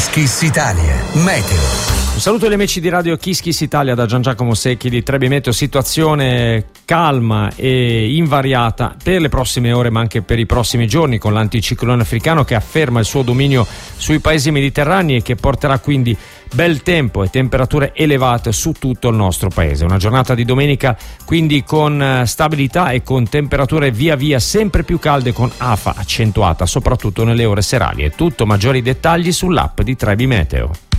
Kiss Kiss Italia. Meteo. Un saluto agli amici di Radio Kiss Kiss Italia da Gian Giacomo Secchi di Trebi Meteo. Situazione calma e invariata per le prossime ore ma anche per i prossimi giorni, con l'anticiclone africano che afferma il suo dominio sui paesi mediterranei e che porterà quindi bel tempo e temperature elevate su tutto il nostro paese. Una giornata di domenica quindi con stabilità e con temperature via via sempre più calde, con afa accentuata soprattutto nelle ore serali. È tutto, maggiori dettagli sull'app di Trebi Meteo.